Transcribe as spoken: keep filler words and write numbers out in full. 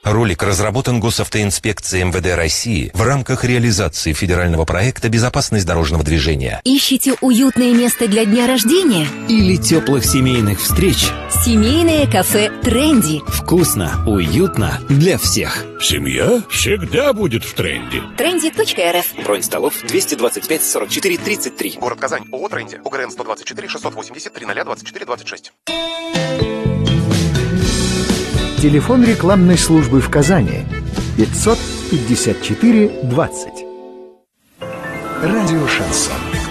Ролик разработан Госавтоинспекцией эм вэ дэ России в рамках реализации федерального проекта «Безопасность дорожного движения». Ищите уютное место для дня рождения? Или теплых семейных встреч? Семейное кафе «Тренди». Вкусно, уютно для всех. Семья всегда будет в тренде. тренди точка эр эф. Бронь столов двести двадцать пять сорок четыре тридцать три. Город Казань. ООО «Тренди». УГРН сто двадцать четыре шестьсот восемьдесят тридцать двадцать четыре двадцать шесть. Телефон рекламной службы в Казани пятьсот пятьдесят четыре двадцать. Радио «Шансон».